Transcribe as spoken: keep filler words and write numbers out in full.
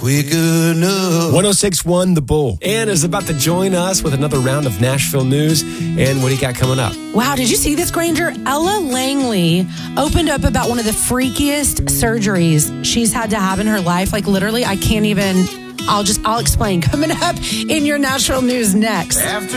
quick enough. one oh six point one The Bull. Ann is about to join us with another round of Nashville news. And what do you got coming up? Wow, did you see this, Granger? Ella Langley opened up about one of the freakiest surgeries she's had to have in her life. Like, literally, I can't even... I'll just... I'll explain. Coming up in your Nashville news next. After